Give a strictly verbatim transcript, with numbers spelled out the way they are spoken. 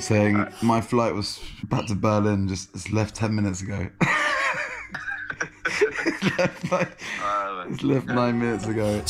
saying my flight was back to Berlin just it's left ten minutes ago. It's left, like, Uh, it's left nine minutes ago.